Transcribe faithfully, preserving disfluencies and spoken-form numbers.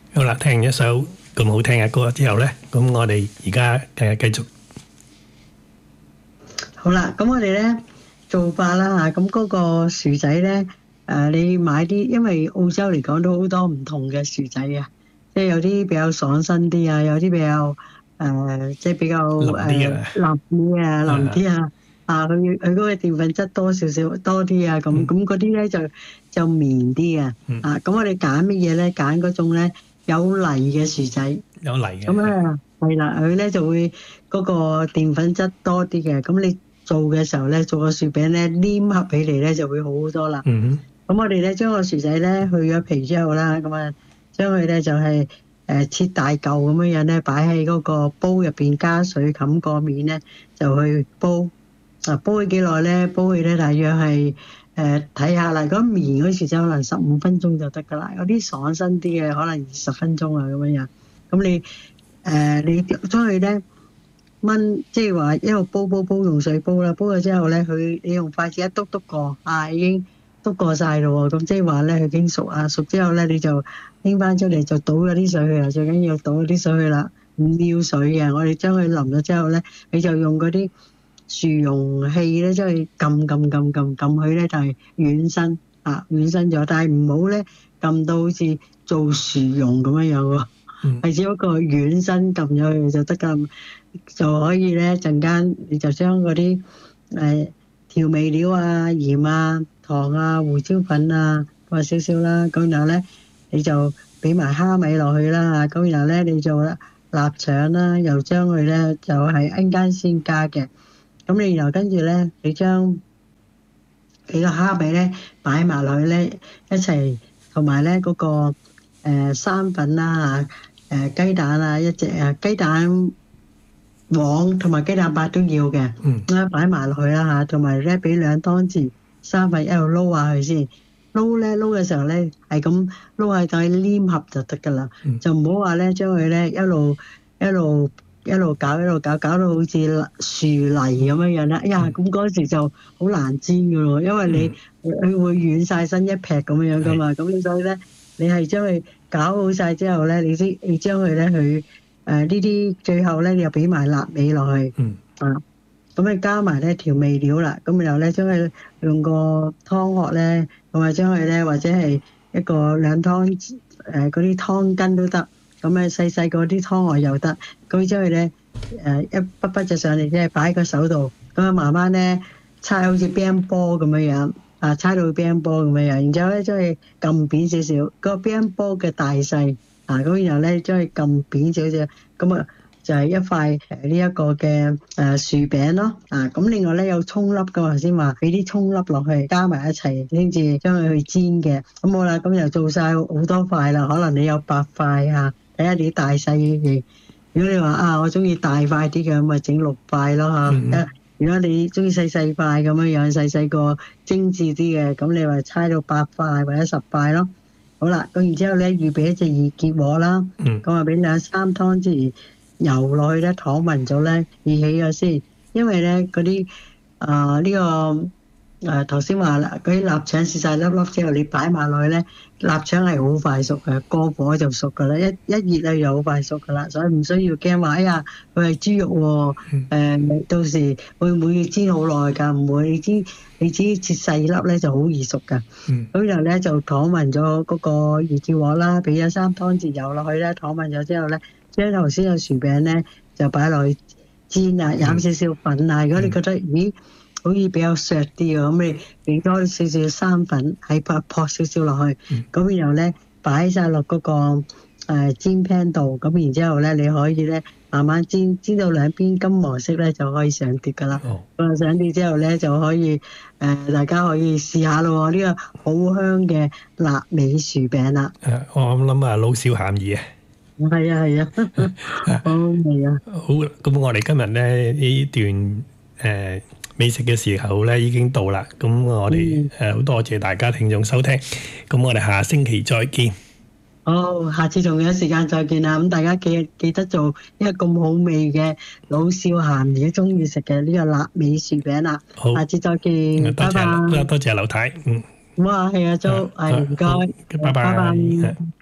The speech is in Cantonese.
好啦，聽完一首咁好聽嘅歌之後咧，咁我哋而家誒繼續。 好啦，咁我哋咧做法啦嚇，咁嗰個薯仔咧，誒你買啲，因為澳洲嚟講都好多唔同嘅薯仔啊，即係有啲比較爽身啲啊，有啲比較誒即係比較誒腍啲啊、腍啲啊，啊佢佢嗰個澱粉質多少少多啲啊，咁咁嗰啲咧就就綿啲啊，啊咁我哋揀乜嘢咧？揀嗰種咧有泥嘅薯仔， 有泥嘅。 咁咧係啦，佢咧就會嗰個澱粉質多啲嘅，咁你做嘅時候咧，做個薯餅咧黏合起嚟咧就會好好多啦。 嗯咁我哋咧將個薯仔咧去咗皮之後啦，咁啊將佢咧就係誒切大嚿咁樣樣咧，擺喺嗰個煲入邊加水冚個面咧，就去煲。啊煲佢幾耐咧？煲佢咧大約係誒睇下啦。如果綿嗰啲薯仔可能十五分鐘就得㗎啦，有啲爽身啲嘅可能二十分鐘啊咁樣樣。咁你誒你將佢咧燜，即係話一路煲煲煲用水煲啦，煲咗之後咧，佢你用筷子一篤篤過，啊已經篤過曬咯喎，咁即係話咧佢已經熟啊，熟之後咧你就拎翻出嚟就倒咗啲水去啦，最緊要倒咗啲水去啦，唔要水嘅，我哋將佢淋咗之後咧，你就用嗰啲薯蓉器咧，將佢撳撳撳撳撳佢咧就係軟身啊軟身咗，但係唔好咧撳到好似做薯蓉咁樣樣喎。係只不過軟身撳咗佢就得㗎，就可以咧陣間你就將嗰啲誒調味料啊、鹽啊、糖啊、胡椒粉啊放少少啦，咁然後咧你就俾埋蝦米落去啦，咁然後咧你就臘腸啦，又將佢咧就係陣間先加嘅，咁你然後跟住咧你將你個蝦米咧擺埋落去咧一齊，同埋咧嗰個誒生粉啦嚇，誒雞蛋啊一隻啊，雞蛋黃同埋雞蛋白都要嘅， 嗯， 啊擺埋落去啦嚇，同埋咧俾兩湯匙生粉一路撈下佢先，撈咧撈嘅時候咧係咁撈下就黏合就得㗎啦，就唔好話咧將佢咧一路一路一路搞一路搞搞到好似薯泥咁樣樣啦，哎呀咁嗰時就好難煎㗎咯，因為你佢會軟曬身一劈咁樣樣㗎嘛，咁所以咧你係將佢搞好曬之後咧，你先你將佢咧佢。誒呢啲最後咧，你又俾埋臘味落去， 嗯啊，咁你加埋咧調味料啦，咁然後咧將佢用個湯殼咧，同埋將佢咧或者係一個兩湯誒嗰啲湯羹都得，咁咧細細個啲湯殼又得，咁將佢咧誒一筆筆就上嚟，即係擺喺個手度，咁啊慢慢咧搓好似乒乓波咁樣樣，啊搓到乒乓波咁樣樣，然之後咧將佢撳扁少少，個乒乓波嘅大細。啊，咁然後咧將佢撳扁少少，咁啊就係一塊誒呢一個嘅誒薯餅咯。啊，咁另外咧有葱粒嘅話先話，俾啲葱粒落去加埋一齊先至將佢去煎嘅。咁好啦，咁又做晒好多塊啦，可能你有八塊啊，睇下你大細嘅。如果你話啊，我中意大塊啲嘅，咁咪整六塊咯嚇。嗯、如果你中意細細塊咁樣樣，細細個精緻啲嘅，咁你話猜到八塊或者十塊咯。好啦，咁然之後咧，預備一隻熱結鑊啦，咁啊俾兩三湯匙油落去咧，淥勻咗咧，熱起咗先。因為咧嗰啲啊呢個誒頭先話啦，嗰啲臘腸切晒粒粒之後，你擺埋落去咧，臘腸係好快熟嘅，過火就熟噶啦，一一熱咧就好快熟噶啦，所以唔需要驚話，哎呀佢係豬肉喎、嗯呃，到時會唔會煎好耐㗎？唔會，你知你知切細粒咧就好易熟㗎。咁、嗯、然後咧就淥勻咗嗰個熱結鑊啦，俾咗三湯匙油落去咧，淥勻咗之後咧，將頭先嘅薯餅咧就擺落去煎啊，飲少少粉啊。如果你覺得咦〜好似比較削啲喎，咁你俾多少少生粉喺撲撲少少落去，咁、嗯、然後咧擺晒落嗰個、呃、煎 pan 度，咁然之後咧你可以咧慢慢煎，煎到兩邊金黃色咧就可以上碟噶啦。咁啊、哦、上碟之後咧就可以誒、呃、大家可以試下咯，呢、呢個好香嘅臘味薯餅啦。 誒，我諗啊老少咸宜啊。 係啊係啊，好味啊！ 好，咁我哋今日咧呢段誒。呃美食嘅時候咧已經到啦，咁我哋誒好多謝大家聽眾收聽，咁我哋下星期再見。 好，下次仲有時間再見啦，咁大家記記得做一個咁好味嘅老少咸宜都中意食嘅呢個臘味薯餅啦。好，下次再見， 多謝拜拜。 多謝劉太，嗯， 唔好客氣啊，周，係唔該， 拜拜。